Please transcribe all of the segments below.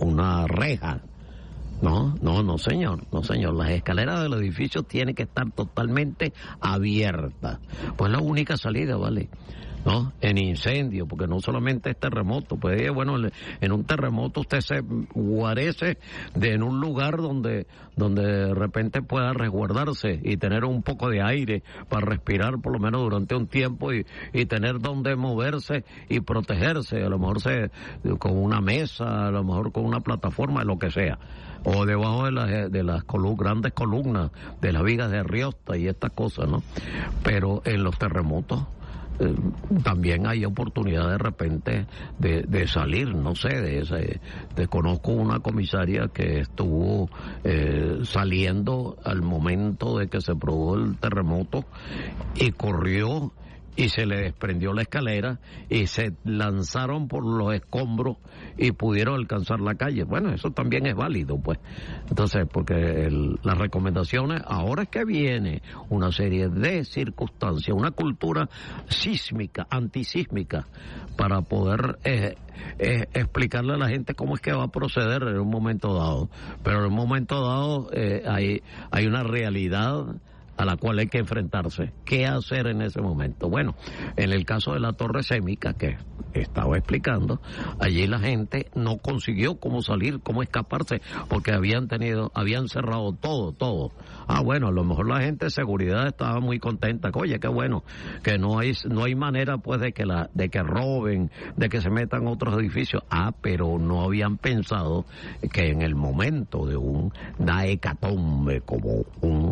una reja. No, señor. Las escaleras del edificio tienen que estar totalmente abiertas. Pues la única salida, ¿vale? ¿No? En incendio, porque no solamente es terremoto, pues bueno, en un terremoto usted se guarece en un lugar donde de repente pueda resguardarse y tener un poco de aire para respirar por lo menos durante un tiempo y tener donde moverse y protegerse, a lo mejor con una mesa, a lo mejor con una plataforma, lo que sea, o debajo de las grandes columnas de las vigas de Riosta y estas cosas, ¿no? Pero en los terremotos también hay oportunidad de repente de salir, no sé, conozco una comisaria que estuvo saliendo al momento de que se produjo el terremoto y corrió y se le desprendió la escalera y se lanzaron por los escombros y pudieron alcanzar la calle. Bueno, eso también es válido, pues. Entonces, porque las recomendaciones, ahora es que viene una serie de circunstancias, una cultura sísmica, antisísmica, para poder explicarle a la gente cómo es que va a proceder en un momento dado. Pero en un momento dado hay una realidad a la cual hay que enfrentarse. ¿Qué hacer en ese momento? Bueno, en el caso de la Torre Sémica, que estaba explicando, allí la gente no consiguió cómo salir, cómo escaparse, porque habían cerrado todo. Bueno, a lo mejor la gente de seguridad estaba muy contenta. Oye, qué bueno, que no hay manera pues de que roben, de que se metan otros edificios. Pero no habían pensado que en el momento de una hecatombe, como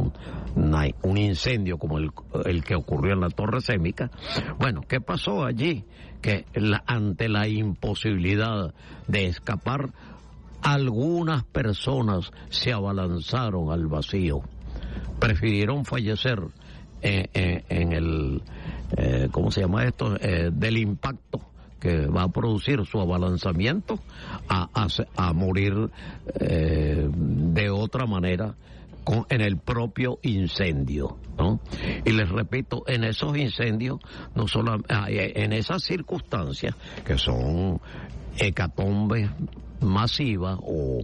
un incendio como el que ocurrió en la Torre Sémica. Bueno, ¿qué pasó allí? Que ante la imposibilidad de escapar, algunas personas se abalanzaron al vacío. Prefirieron fallecer en el ¿cómo se llama esto? Del impacto que va a producir su abalanzamiento a morir de otra manera en el propio incendio, ¿no? Y les repito, en esos incendios, no solo en esas circunstancias que son hecatombes masivas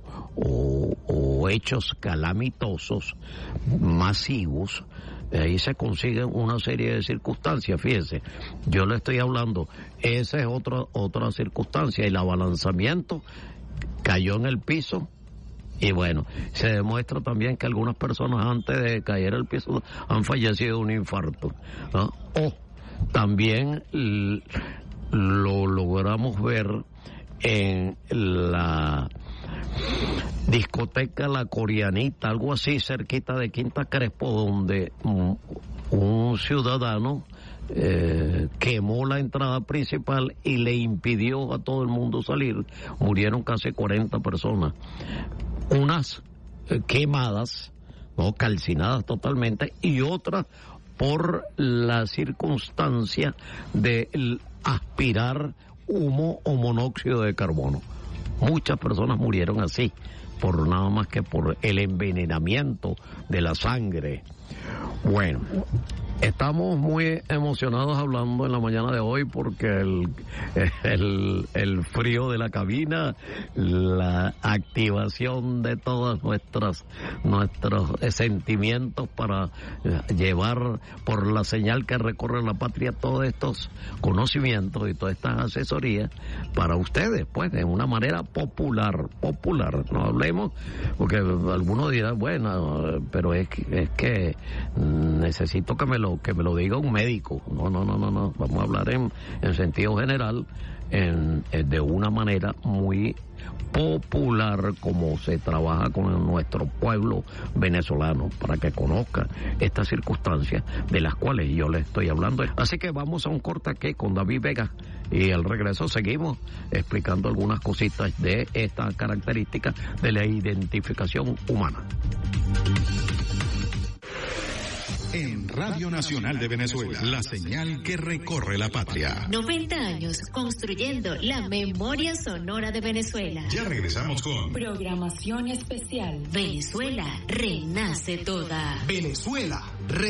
o hechos calamitosos masivos, ahí se consiguen una serie de circunstancias. Fíjense, yo le estoy hablando, esa es otra circunstancia. El abalanzamiento cayó en el piso. Y bueno, se demuestra también que algunas personas antes de caer al piso han fallecido de un infarto, ¿no? También lo logramos ver en la discoteca La Coreanita, algo así cerquita de Quinta Crespo, donde un ciudadano quemó la entrada principal y le impidió a todo el mundo salir. Murieron casi 40 personas. Unas quemadas, no, calcinadas totalmente, y otras por la circunstancia de aspirar humo o monóxido de carbono. Muchas personas murieron así, por nada más que por el envenenamiento de la sangre. Bueno, estamos muy emocionados hablando en la mañana de hoy porque el frío de la cabina, la activación de todos nuestros sentimientos para llevar por la señal que recorre la patria todos estos conocimientos y todas estas asesorías para ustedes, pues, de una manera popular. No hablemos, porque algunos dirán, bueno, pero es que necesito que me lo diga un médico. No. Vamos a hablar en sentido general, de una manera muy popular, como se trabaja con nuestro pueblo venezolano, para que conozca estas circunstancias de las cuales yo les estoy hablando. Así que vamos a un corte aquí con David Vega y al regreso seguimos explicando algunas cositas de esta característica de la identificación humana. En Radio Nacional de Venezuela, la señal que recorre la patria. 90 años construyendo la memoria sonora de Venezuela. Ya regresamos con programación especial. Venezuela renace toda. Venezuela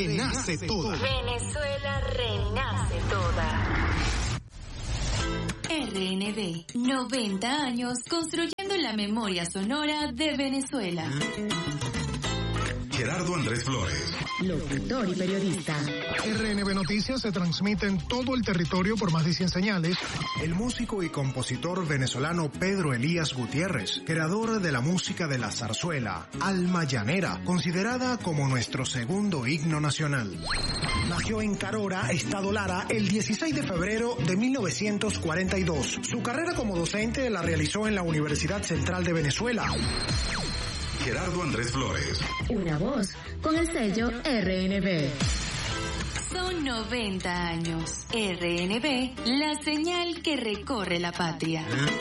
renace toda. Venezuela renace toda. RNB, 90 años construyendo la memoria sonora de Venezuela. Gerardo Andrés Flores, locutor y periodista. RNB Noticias se transmite en todo el territorio por más de 100 señales. El músico y compositor venezolano Pedro Elías Gutiérrez, creador de la música de la zarzuela, Alma Llanera, considerada como nuestro segundo himno nacional. Nació en Carora, Estado Lara, el 16 de febrero de 1942. Su carrera como docente la realizó en la Universidad Central de Venezuela. Gerardo Andrés Flores. Una voz con el sello RNB. Son 90 años. RNB, la señal que recorre la patria.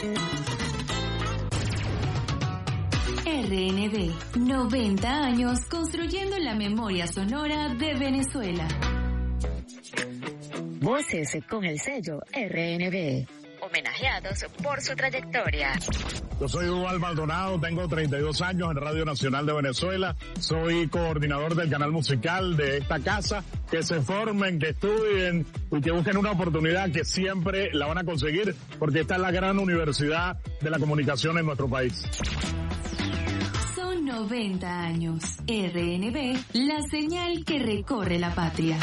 RNB, 90 años construyendo la memoria sonora de Venezuela. Voces con el sello RNB. Homenajeados por su trayectoria. Yo soy Hugo Maldonado, tengo 32 años en Radio Nacional de Venezuela, soy coordinador del canal musical de esta casa. Que se formen, que estudien y que busquen una oportunidad que siempre la van a conseguir, porque esta es la gran universidad de la comunicación en nuestro país. Son 90 años. RNB, la señal que recorre la patria.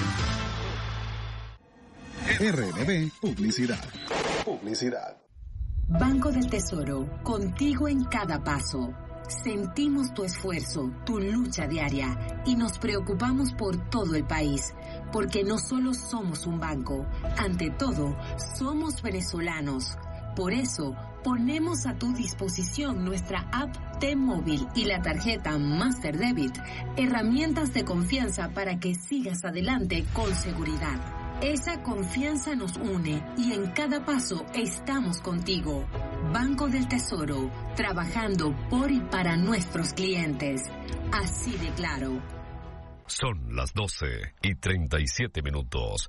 RNB Publicidad. Banco del Tesoro, contigo en cada paso. Sentimos tu esfuerzo, tu lucha diaria y nos preocupamos por todo el país, porque no solo somos un banco, ante todo, somos venezolanos. Por eso, ponemos a tu disposición nuestra app T-Móvil y la tarjeta Master Debit, herramientas de confianza para que sigas adelante con seguridad. Esa confianza nos une y en cada paso estamos contigo. Banco del Tesoro, trabajando por y para nuestros clientes. Así de claro. Son las 12:37.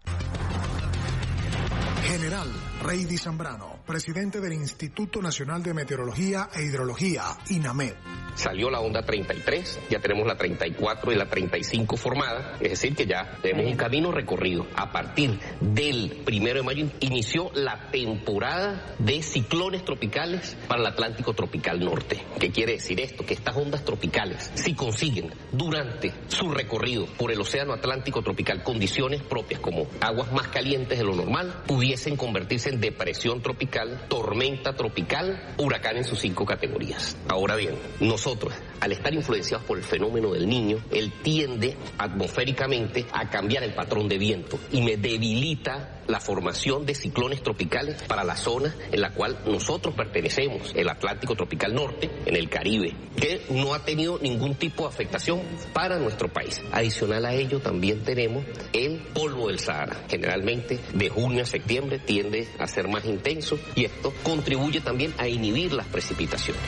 General Reidy Zambrano, presidente del Instituto Nacional de Meteorología e Hidrología, INAMED. Salió la onda 33, ya tenemos la 34 y la 35 formada, es decir que ya tenemos un camino recorrido. A partir del 1 de mayo inició la temporada de ciclones tropicales para el Atlántico Tropical Norte. ¿Qué quiere decir esto? Que estas ondas tropicales, si consiguen durante su recorrido por el Océano Atlántico Tropical condiciones propias como aguas más calientes de lo normal, pudiesen convertirse en depresión tropical, tormenta tropical, huracán en sus 5 categorías. Ahora bien, nosotros, al estar influenciados por el fenómeno del Niño, él tiende atmosféricamente a cambiar el patrón de viento y me debilita la formación de ciclones tropicales para la zona en la cual nosotros pertenecemos, el Atlántico Tropical Norte, en el Caribe, que no ha tenido ningún tipo de afectación para nuestro país. Adicional a ello, también tenemos el polvo del Sahara. Generalmente, de junio a septiembre tiende a ser más intenso y esto contribuye también a inhibir las precipitaciones.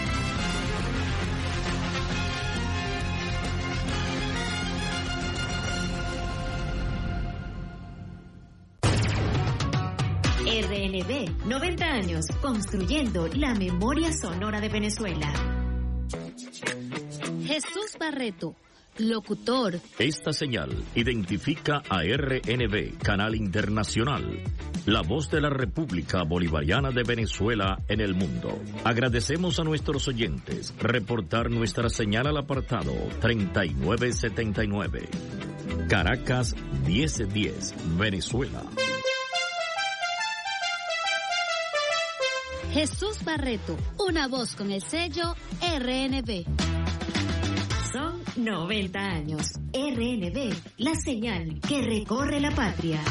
RNB, 90 años construyendo la memoria sonora de Venezuela. Jesús Barreto, locutor. Esta señal identifica a RNB, Canal Internacional, la voz de la República Bolivariana de Venezuela en el mundo. Agradecemos a nuestros oyentes reportar nuestra señal al apartado 3979. Caracas 1010, Venezuela. Jesús Barreto, una voz con el sello RNB. Son 90 años. RNB, la señal que recorre la patria.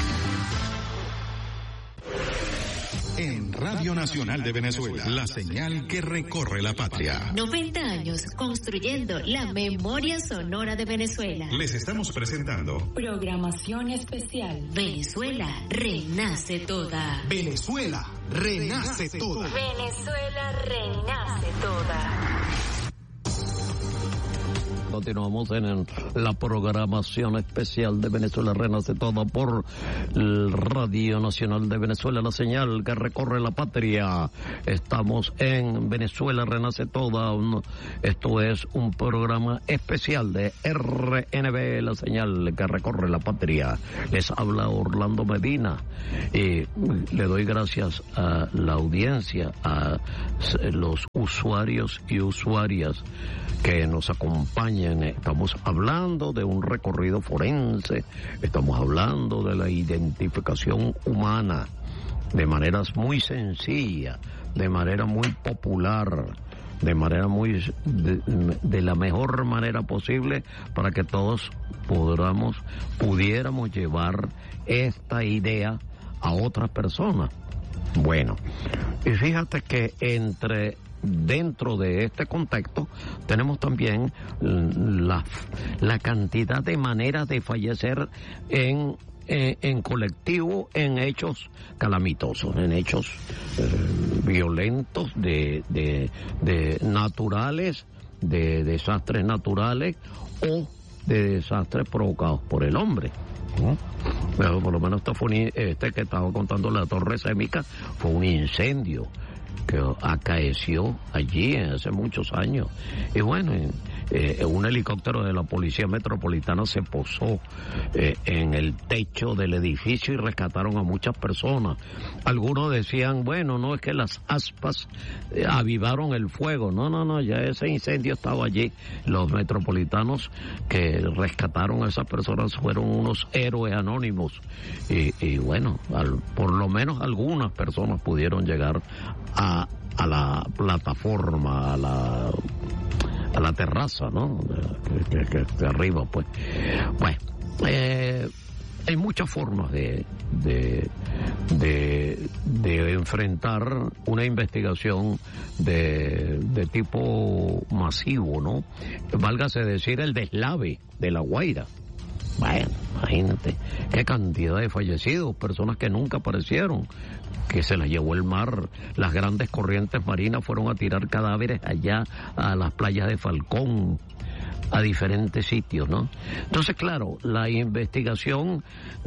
En Radio Nacional de Venezuela, la señal que recorre la patria. 90 años construyendo la memoria sonora de Venezuela. Les estamos presentando Programación especial. Venezuela renace toda. Venezuela renace toda. Venezuela renace toda. continuamos en la programación especial de Venezuela Renace Toda por Radio Nacional de Venezuela, la señal que recorre la patria. Estamos en Venezuela Renace Toda. Esto es un programa especial de RNB, la señal que recorre la patria. Les habla Orlando Medina y le doy gracias a la audiencia, a los usuarios y usuarias que nos acompañan. Estamos hablando de un recorrido forense, estamos hablando de la identificación humana de maneras muy sencillas, de manera muy popular, de manera muy de la mejor manera posible para que todos pudiéramos llevar esta idea a otras personas. Bueno, y fíjate que dentro de este contexto tenemos también la cantidad de maneras de fallecer en colectivo, en hechos calamitosos, en hechos violentos, de naturales, de desastres naturales o de desastres provocados por el hombre. Pero por lo menos este que estaba contando la Torre Sémica fue un incendio que acaeció allí hace muchos años. Y bueno, un helicóptero de la Policía Metropolitana se posó en el techo del edificio y rescataron a muchas personas. Algunos decían, bueno, no es que las aspas avivaron el fuego. No, ya ese incendio estaba allí. Los metropolitanos que rescataron a esas personas fueron unos héroes anónimos. Y bueno, por lo menos algunas personas pudieron llegar a la plataforma, a la terraza, ¿no? Que arriba, pues. Bueno, hay muchas formas de enfrentar una investigación de tipo masivo, ¿no? Válgase decir el deslave de La Guaira. Bueno, imagínate qué cantidad de fallecidos, personas que nunca aparecieron, que se las llevó el mar. Las grandes corrientes marinas fueron a tirar cadáveres allá a las playas de Falcón, a diferentes sitios, ¿no? Entonces, claro, la investigación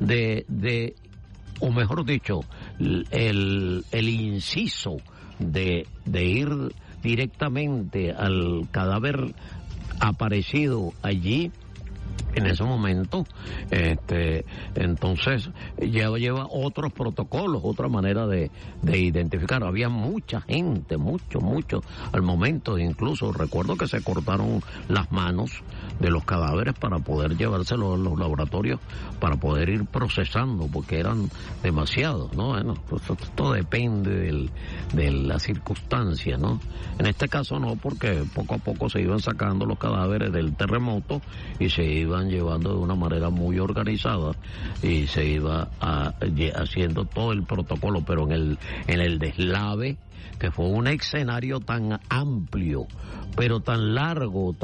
o mejor dicho, el inciso de ir directamente al cadáver aparecido allí en ese momento, entonces lleva otros protocolos, otra manera de identificar. Había mucha gente, mucho al momento. Incluso recuerdo que se cortaron las manos de los cadáveres para poder llevárselos a los laboratorios para poder ir procesando, porque eran demasiados, ¿no? Bueno, pues esto depende de las circunstancias, ¿no? En este caso no, porque poco a poco se iban sacando los cadáveres del terremoto y se iban llevando de una manera muy organizada y se iba haciendo todo el protocolo, pero en el deslave, que fue un escenario tan amplio, pero tan largo,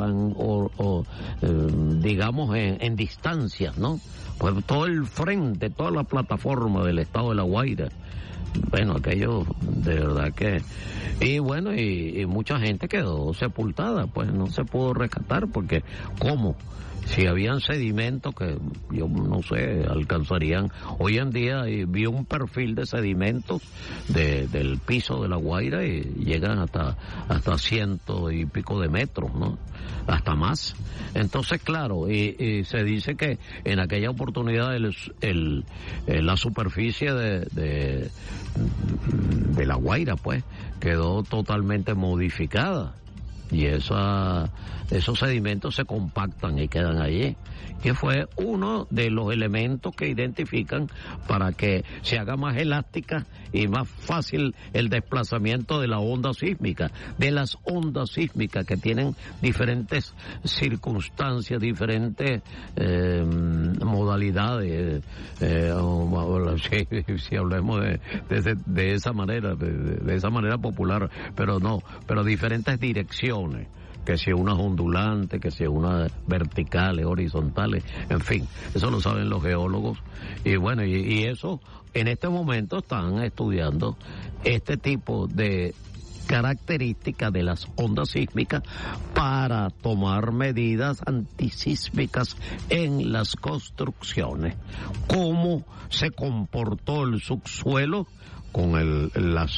digamos en distancias, ¿no? Pues todo el frente, toda la plataforma del estado de La Guaira. Bueno, aquello de verdad que... Y bueno, y mucha gente quedó sepultada, pues no se pudo rescatar, porque ¿cómo? Si habían sedimentos que yo no sé, alcanzarían... Hoy en día vi un perfil de sedimentos del piso de La Guaira y llegan hasta 100 y pico de metros, ¿no? Hasta más. Entonces, claro, y se dice que en aquella oportunidad la superficie de La Guaira, pues, quedó totalmente modificada. Y esos sedimentos se compactan y quedan allí. Que fue uno de los elementos que identifican para que se haga más elástica y más fácil el desplazamiento de la onda sísmica, de las ondas sísmicas que tienen diferentes circunstancias, diferentes modalidades. Si hablemos de esa manera, de esa manera popular, pero diferentes direcciones. Que si unas ondulantes, que si unas verticales, horizontales, en fin, eso lo saben los geólogos. Y bueno, y eso en este momento están estudiando este tipo de características de las ondas sísmicas para tomar medidas antisísmicas en las construcciones. ¿Cómo se comportó el subsuelo con el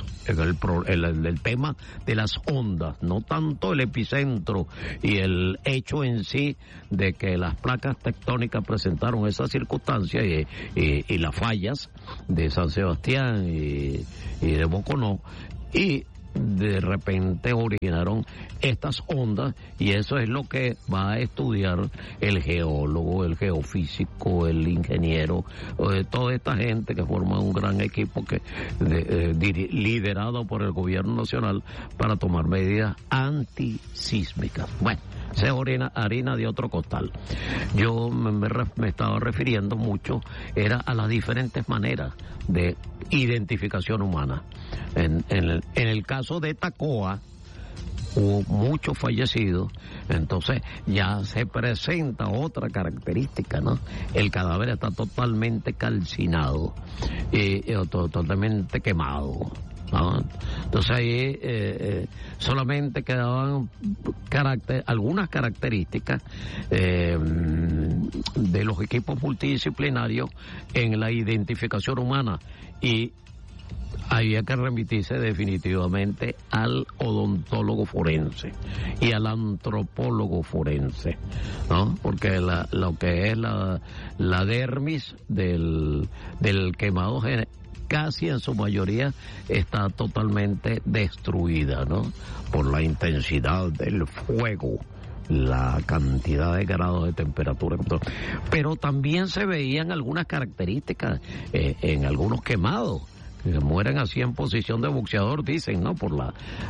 tema de las ondas? No tanto el epicentro y el hecho en sí de que las placas tectónicas presentaron esas circunstancias y las fallas de San Sebastián y de Boconó, y de repente originaron estas ondas, y eso es lo que va a estudiar el geólogo, el geofísico, el ingeniero, toda esta gente que forma un gran equipo liderado por el gobierno nacional para tomar medidas antisísmicas. Bueno, se harina de otro costal. Yo me estaba refiriendo mucho a las diferentes maneras de identificación humana. En el caso de Tacoa hubo muchos fallecidos, entonces ya se presenta otra característica, ¿no? El cadáver está totalmente calcinado y totalmente quemado, ¿no? Entonces ahí solamente quedaban algunas características de los equipos multidisciplinarios en la identificación humana, y había que remitirse definitivamente al odontólogo forense y al antropólogo forense, ¿no? Porque lo que es la dermis del quemado casi en su mayoría está totalmente destruida, ¿no? Por la intensidad del fuego, la cantidad de grados de temperatura. Pero también se veían algunas características en algunos quemados, que mueren así en posición de boxeador, dicen, ¿no? Por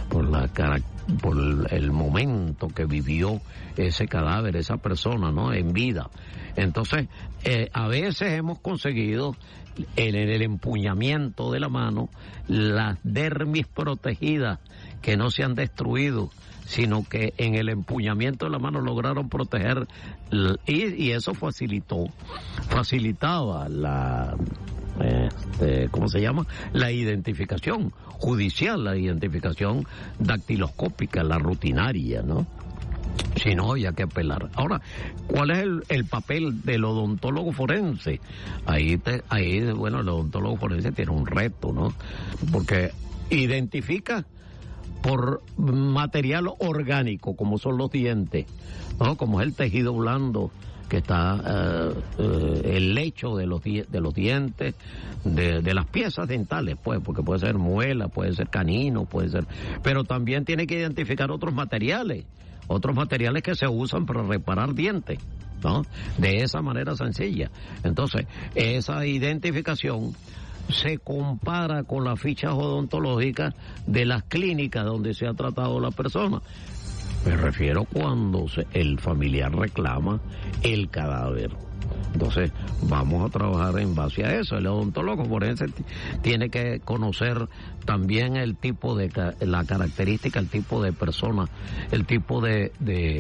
el momento que vivió ese cadáver, esa persona, ¿no? En vida. Entonces, a veces hemos conseguido en el empuñamiento de la mano las dermis protegidas que no se han destruido, sino que en el empuñamiento de la mano lograron proteger, y eso facilitaba la ¿cómo se llama? La identificación judicial, la identificación dactiloscópica, la rutinaria, ¿no? Si no, había que apelar. Ahora, ¿cuál es el papel del odontólogo forense? Bueno, el odontólogo forense tiene un reto, ¿no? Porque identifica por material orgánico, como son los dientes, ¿no? Como es el tejido blando que está el lecho de los dientes, de las piezas dentales, pues, porque puede ser muela, puede ser canino, puede ser, pero también tiene que identificar otros materiales que se usan para reparar dientes, ¿no? De esa manera sencilla. Entonces, esa identificación se compara con las fichas odontológicas de las clínicas donde se ha tratado la persona. Me refiero cuando el familiar reclama el cadáver. Entonces, vamos a trabajar en base a eso. El odontólogo forense tiene que conocer también el tipo la característica, el tipo de persona, el tipo de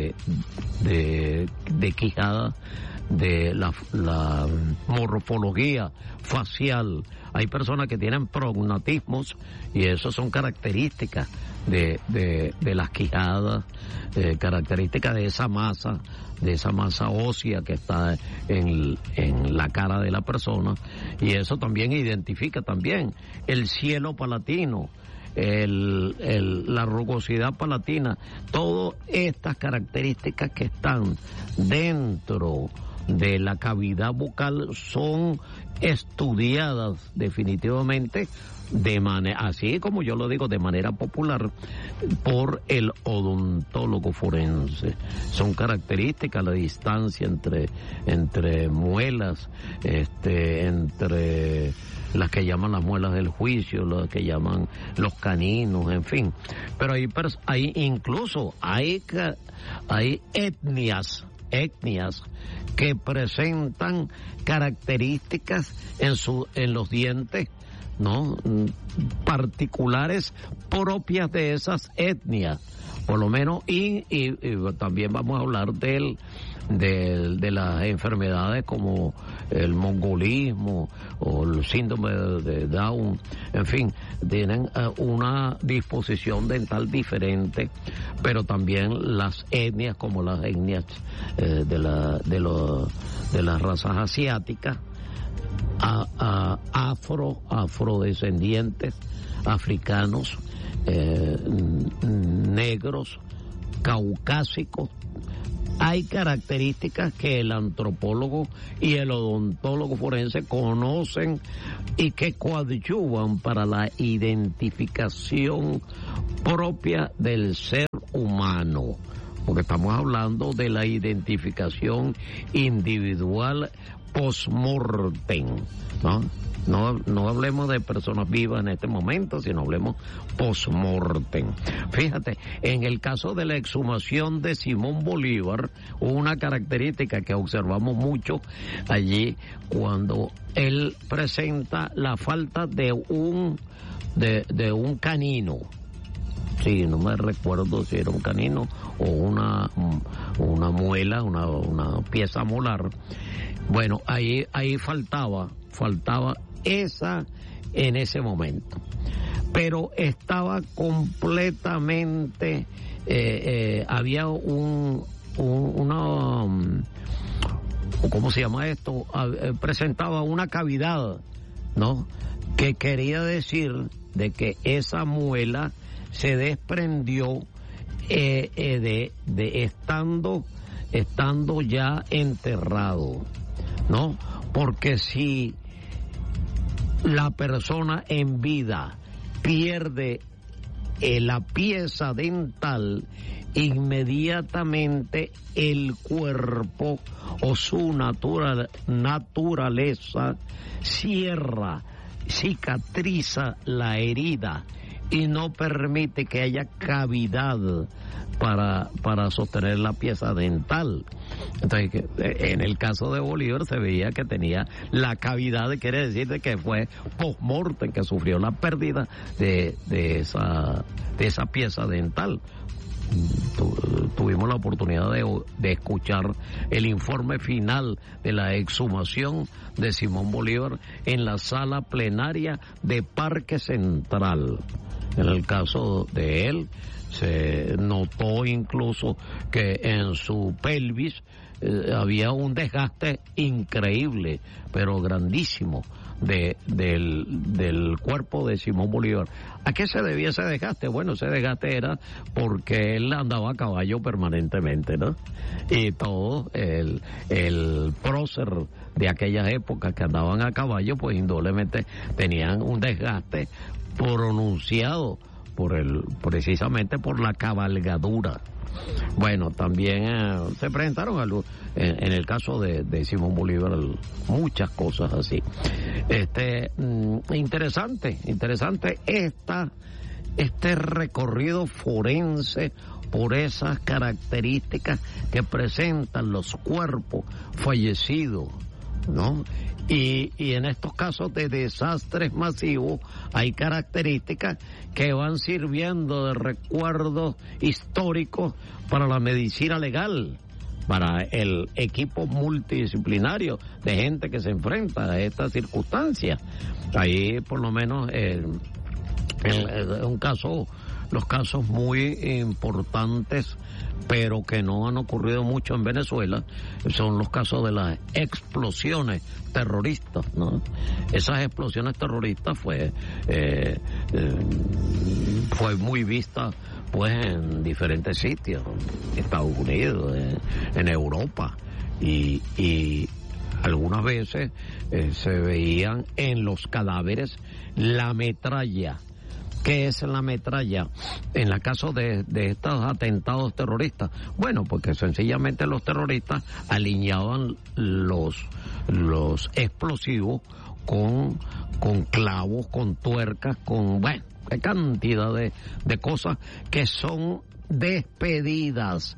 quijada, de la morfología facial. Hay personas que tienen prognatismos y eso son características de las quijadas, características de esa masa ósea que está en la cara de la persona, y eso también identifica también el cielo palatino, la rugosidad palatina. Todas estas características que están dentro de la cavidad bucal son estudiadas definitivamente así como yo lo digo, de manera popular, por el odontólogo forense. Son características, la distancia entre muelas, entre las que llaman las muelas del juicio, las que llaman los caninos, en fin. Pero hay incluso hay etnias que presentan características en los dientes, ¿no? Particulares propias de esas etnias, por lo menos, y también vamos a hablar del de las enfermedades como el mongolismo o el síndrome de Down, en fin, tienen una disposición dental diferente, pero también las etnias como las etnias de las razas asiáticas, afrodescendientes, africanos, negros, caucásicos. Hay características que el antropólogo y el odontólogo forense conocen y que coadyuvan para la identificación propia del ser humano, porque estamos hablando de la identificación individual post-mortem, ¿no? No hablemos de personas vivas en este momento, sino hablemos post-mortem. Fíjate, en el caso de la exhumación de Simón Bolívar, hubo una característica que observamos mucho allí cuando él presenta la falta de un canino. Sí, no me recuerdo si era un canino o una muela, una pieza molar. Bueno, ahí faltaba esa en ese momento, pero estaba completamente había una ¿cómo se llama esto? Presentaba una cavidad, ¿no? Que quería decir de que esa muela se desprendió estando ya enterrado, ¿no? Porque si la persona en vida pierde la pieza dental, inmediatamente el cuerpo o su naturaleza cicatriza la herida y no permite que haya cavidad para sostener la pieza dental. Entonces, en el caso de Bolívar se veía que tenía la cavidad, quiere decir de que fue post-mortem, que sufrió la pérdida de esa pieza dental. Tuvimos la oportunidad de escuchar el informe final de la exhumación de Simón Bolívar en la sala plenaria de Parque Central. En el caso de él, se notó incluso que en su pelvis había un desgaste increíble, pero grandísimo, del cuerpo de Simón Bolívar. ¿A qué se debía ese desgaste? Bueno, ese desgaste era porque él andaba a caballo permanentemente, ¿no? Y todo el prócer de aquellas épocas que andaban a caballo, pues indudablemente tenían un desgaste pronunciado precisamente por la cabalgadura. Bueno, también se presentaron en el caso de Simón Bolívar muchas cosas así. Interesante este recorrido forense por esas características que presentan los cuerpos fallecidos, ¿no? Y en estos casos de desastres masivos hay características que van sirviendo de recuerdos históricos para la medicina legal, para el equipo multidisciplinario de gente que se enfrenta a estas circunstancias. Ahí por lo menos los casos muy importantes, pero que no han ocurrido mucho en Venezuela, son los casos de las explosiones terroristas, ¿no? Esas explosiones terroristas fue muy vista pues en diferentes sitios, Estados Unidos, en Europa, y algunas veces se veían en los cadáveres la metralla. ¿Qué es la metralla? En el caso de estos atentados terroristas, bueno, porque sencillamente los terroristas alineaban los explosivos con clavos, con tuercas, bueno, qué cantidad de cosas que son despedidas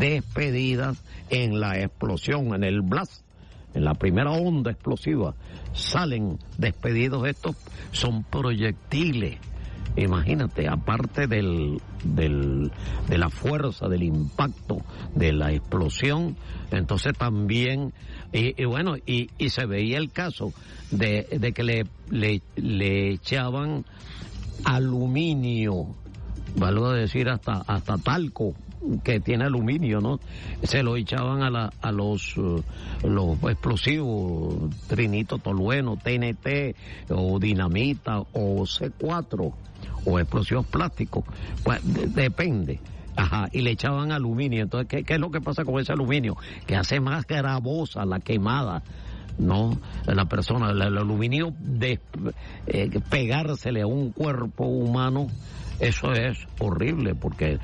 en la explosión, en el blast, en la primera onda explosiva, salen despedidos. Estos son proyectiles imagínate, aparte de la fuerza, del impacto, de la explosión, entonces también, y se veía el caso de que le echaban aluminio, valgo a decir hasta talco, que tiene aluminio, ¿no? Se lo echaban a los explosivos, trinito tolueno, TNT, o dinamita, o C4, o explosivos plásticos. Pues depende. Ajá, y le echaban aluminio. Entonces, ¿qué es lo que pasa con ese aluminio? Que hace más gravosa la quemada, ¿no? La persona, el aluminio pegársele a un cuerpo humano, eso es horrible, porque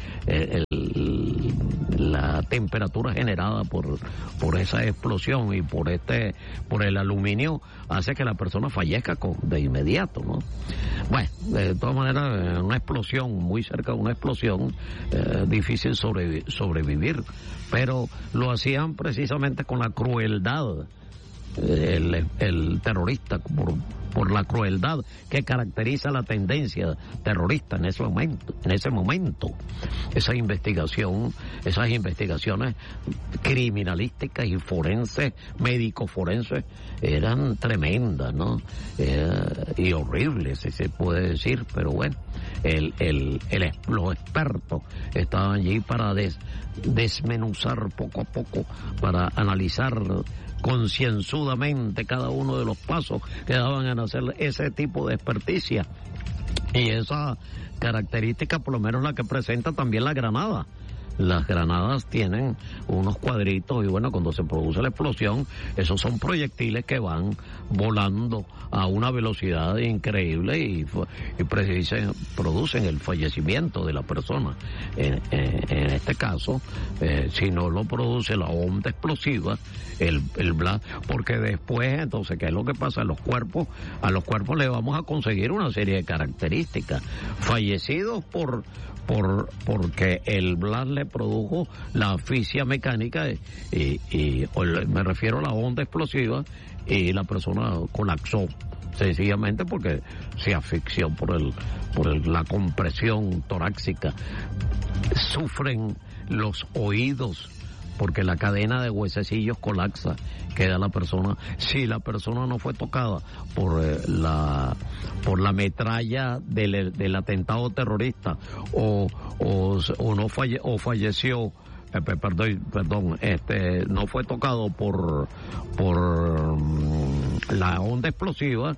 la temperatura generada por esa explosión y por el aluminio hace que la persona fallezca de inmediato, ¿no? Bueno, de todas maneras, una explosión, muy cerca de una explosión, difícil sobrevivir, pero lo hacían precisamente con la crueldad. El terrorista, por la crueldad que caracteriza la tendencia terrorista en ese momento. Esas investigaciones criminalísticas y forenses, médico-forenses, eran tremendas, ¿no? Y horribles, si se puede decir, pero bueno, los expertos estaban allí para desmenuzar poco a poco, para analizar concienzudamente cada uno de los pasos que daban a hacer ese tipo de experticia. Y esa característica, por lo menos la que presenta también la granada. Las granadas tienen unos cuadritos y bueno, cuando se produce la explosión, esos son proyectiles que van volando a una velocidad increíble y producen el fallecimiento de la persona. En este caso, si no lo produce la onda explosiva, el blast, porque después, entonces, ¿qué es lo que pasa? A los cuerpos le vamos a conseguir una serie de características. Fallecidos porque el blast le produjo la asfixia mecánica me refiero a la onda explosiva, y la persona colapsó sencillamente porque se asfixió por la compresión torácica. Sufren los oídos porque la cadena de huesecillos colapsa, queda la persona. Si la persona no fue tocada por la metralla del atentado terrorista o falleció, no fue tocado por la onda explosiva,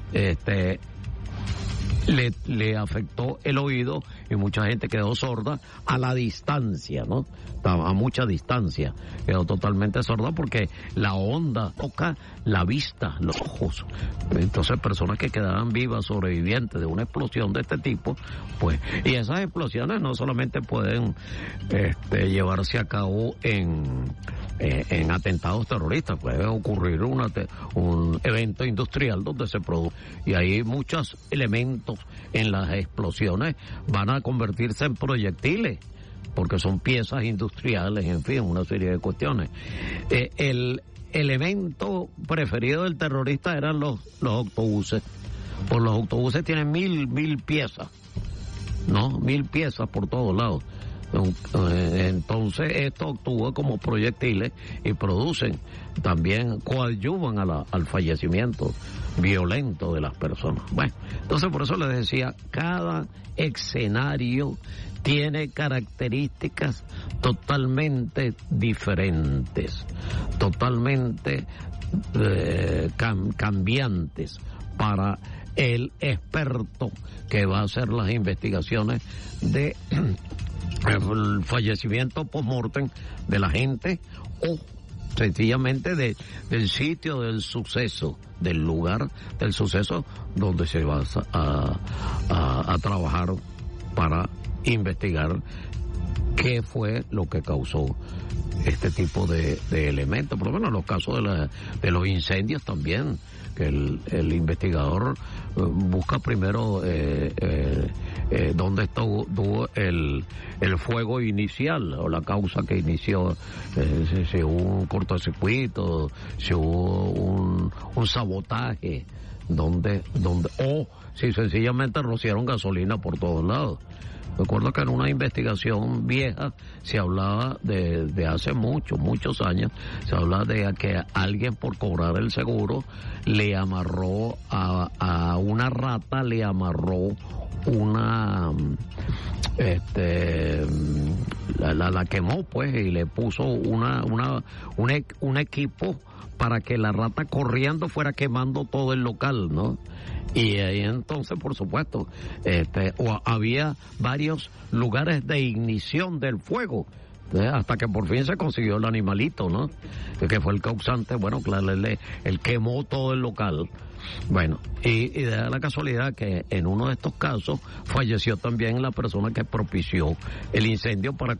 le afectó el oído y mucha gente quedó sorda a la distancia, ¿no? A mucha distancia quedó totalmente sorda porque la onda toca la vista, los ojos. Entonces personas que quedaban vivas, sobrevivientes de una explosión de este tipo, pues, y esas explosiones no solamente pueden llevarse a cabo en atentados terroristas, puede ocurrir un evento industrial donde se produce, y hay muchos elementos en las explosiones van a convertirse en proyectiles porque son piezas industriales, en fin, una serie de cuestiones. El elemento preferido del terrorista eran los autobuses. Por los autobuses tienen mil piezas, ¿no? 1000 piezas por todos lados. Entonces esto actúa como proyectiles y producen, también coadyuvan al fallecimiento violento de las personas. Bueno, entonces por eso les decía, cada escenario tiene características totalmente diferentes, totalmente cambiantes para el experto que va a hacer las investigaciones de el fallecimiento post-mortem de la gente o sencillamente del sitio del suceso, del lugar del suceso donde se va a trabajar para investigar qué fue lo que causó este tipo de elementos. Por lo menos en los casos de los incendios también que el investigador busca primero dónde estuvo el fuego inicial o la causa que inició, si hubo un cortocircuito, si hubo un sabotaje, o si sencillamente rociaron gasolina por todos lados. Recuerdo que en una investigación vieja se hablaba de hace muchos años, se hablaba de que alguien por cobrar el seguro le amarró a una rata, le amarró la quemó pues y le puso un equipo para que la rata corriendo fuera quemando todo el local, ¿no? Y ahí entonces, por supuesto, había varios lugares de ignición del fuego, hasta que por fin se consiguió el animalito, ¿no? Que fue el causante. Bueno, claro, él quemó todo el local. Bueno, y da la casualidad que en uno de estos casos falleció también la persona que propició el incendio para